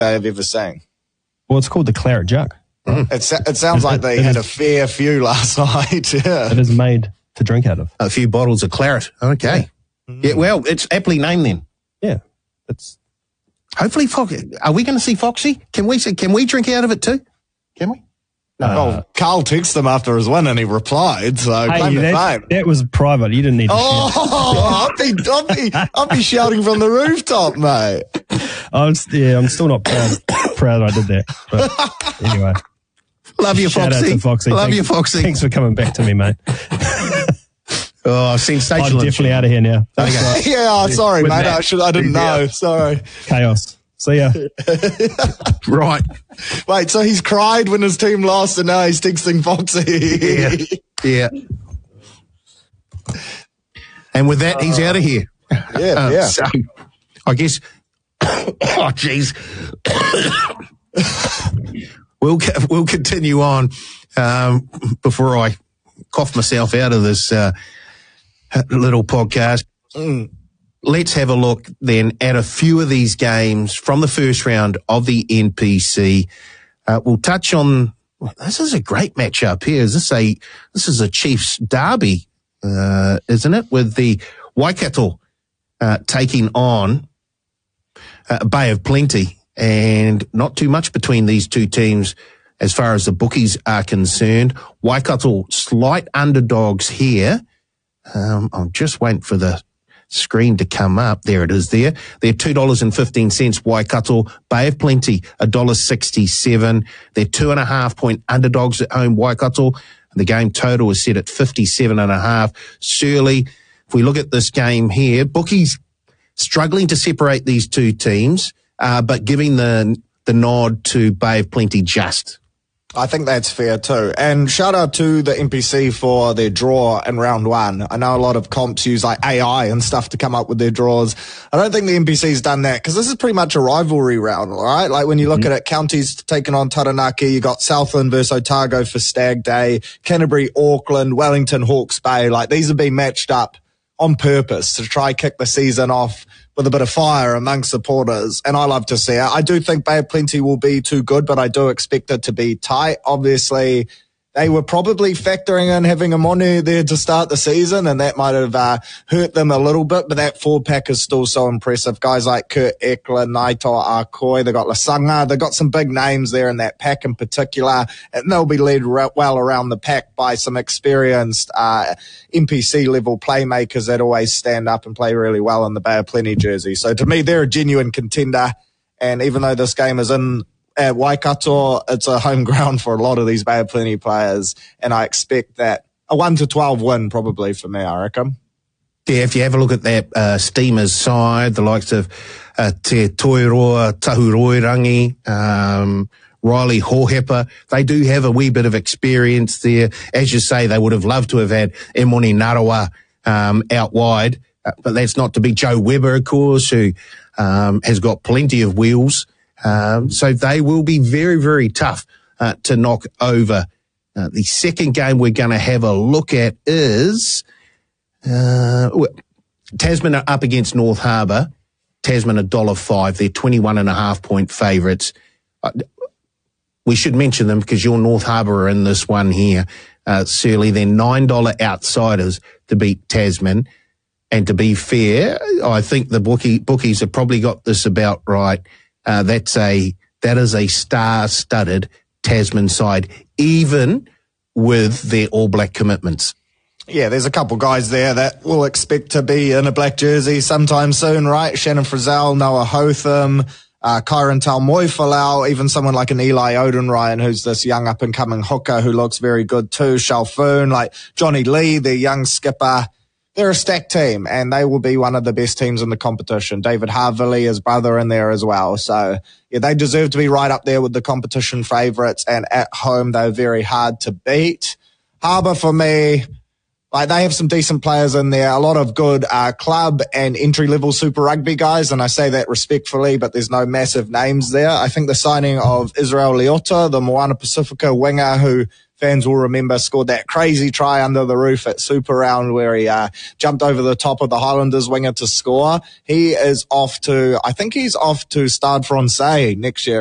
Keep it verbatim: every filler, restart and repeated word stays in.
I've ever seen. Well, it's called the Claret Jug. Mm. It, it sounds like they had a fair few last night. Yeah. It is made to drink out of. A few bottles of claret. Okay. Yeah, mm. yeah well, it's aptly named then. Yeah. It's hopefully, Foxy. Are we going to see Foxy? Can we can we drink out of it too? Can we? No. Uh, well, Carl texted him after his win and he replied, so hey, claim that, fame. That was private. You didn't need to Oh, I'll be, I'll, be, I'll be shouting from the rooftop, mate. I'm, yeah, I'm still not proud, proud I did that. But anyway. Love you, Shout Foxy. Out to Foxy. Love thanks, you, Foxy. Thanks for coming back to me, mate. Oh, sensational. I'm definitely out of here now. Okay. yeah, oh, sorry, With mate. That, I, should, I didn't know. Sorry. Chaos. See ya. Right. Wait, so he's cried when his team lost and now he's texting Foxy. yeah. Yeah. And with that, he's uh, out of here. Yeah, uh, yeah. So, I guess, oh, jeez. we'll, we'll continue on um, before I cough myself out of this uh, little podcast. Mm. Let's have a look then at a few of these games from the first round of the N P C. Uh, we'll touch on, this is a great matchup here. Is this a, this is a Chiefs derby, uh, isn't it? With the Waikato, uh, taking on, uh, Bay of Plenty, and not too much between these two teams as far as the bookies are concerned. Waikato slight underdogs here. Um, I'm just waiting for the screen to come up. There it is there. They're two dollars and fifteen cents Waikato. Bay of Plenty, one dollar sixty-seven. They're two and a half point underdogs at home, Waikato. The game total is set at fifty-seven and a half. Surely, if we look at this game here, bookies struggling to separate these two teams, uh, but giving the, the nod to Bay of Plenty just. I think that's fair too. And shout out to the N P C for their draw in round one. I know a lot of comps use like A I and stuff to come up with their draws. I don't think the N P C's done that because this is pretty much a rivalry round, right? Like when you look mm-hmm. at it, Counties taking on Taranaki, you got Southland versus Otago for Stag Day, Canterbury, Auckland, Wellington, Hawke's Bay. Like these have been matched up on purpose to try kick the season off with a bit of fire among supporters, and I love to see it. I do think Bay of Plenty will be too good, but I do expect it to be tight. Obviously, they were probably factoring in having a Monu there to start the season, and that might have uh, hurt them a little bit, but that four-pack is still so impressive. Guys like Kurt Eckler, Naito Akoi, they got Lasanga, they got some big names there in that pack in particular, and they'll be led well around the pack by some experienced uh, N P C-level playmakers that always stand up and play really well in the Bay of Plenty jersey. So to me, they're a genuine contender, and even though this game is in at Waikato, it's a home ground for a lot of these Bay of Plenty players, and I expect that a one to twelve win probably for me, I reckon. Yeah, if you have a look at that uh, Steamers side, the likes of uh, Te Toiroa, Tahuroirangi, um, Riley Hohepa, they do have a wee bit of experience there. As you say, they would have loved to have had Emoni Narawa um, out wide, uh, but that's not to be Joe Webber, of course, who um, has got plenty of wheels. Um, so they will be very, very tough uh, to knock over. Uh, the second game we're going to have a look at is uh, Tasman are up against North Harbour. Tasman a dollar five. They're twenty-one and a half point favourites. Uh, we should mention them because your North Harbour are in this one here. Uh, Surly, they're nine dollar outsiders to beat Tasman. And to be fair, I think the bookie, bookies have probably got this about right. Uh, that's a, that is a star-studded Tasman side, even with their All Black commitments. Yeah, there's a couple guys there that we'll expect to be in a black jersey sometime soon, right? Shannon Frizzell, Noah Hotham, uh, Kyron Talmoifalau, even someone like an Eli Odenryan, who's this young up-and-coming hooker who looks very good too. Shalfoon, like Johnny Lee, their young skipper. They're a stacked team, and they will be one of the best teams in the competition. David Harvey, his brother, in there as well. So, yeah, they deserve to be right up there with the competition favourites, and at home, they're very hard to beat. Harbour, for me, Like, they have some decent players in there, a lot of good uh, club and entry-level Super Rugby guys, and I say that respectfully, but there's no massive names there. I think the signing of Israel Leota, the Moana Pacifica winger, who fans will remember scored that crazy try under the roof at Super Round where he uh, jumped over the top of the Highlanders winger to score. He is off to, I think he's off to Stade Francais next year.